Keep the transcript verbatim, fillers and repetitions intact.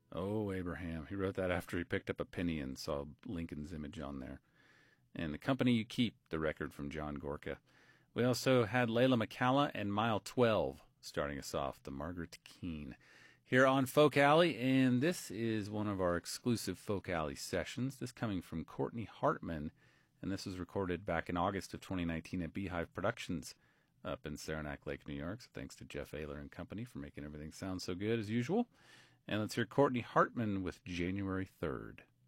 Oh, Abraham. He wrote that after he picked up a penny and saw Lincoln's image on there. And The Company You Keep, the record from John Gorka. We also had Layla McCalla and Mile twelve starting us off, the Margaret Keane. Here on Folk Alley, and this is one of our exclusive Folk Alley sessions. This coming from Courtney Hartman, and this was recorded back in August of twenty nineteen at Beehive Productions up in Saranac Lake, New York. So thanks to Jeff Ayler and company for making everything sound so good as usual. And let's hear Courtney Hartman with January third.